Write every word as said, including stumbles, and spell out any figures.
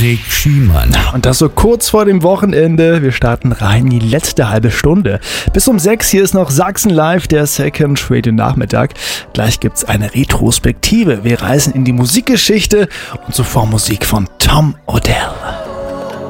Erik Schiemann. Und das so kurz vor dem Wochenende. Wir starten rein in die letzte halbe Stunde. Bis um sechs, hier ist noch Sachsen Live, der Second Radio Nachmittag. Gleich gibt's eine Retrospektive. Wir reisen in die Musikgeschichte und zuvor Musik von Tom Odell.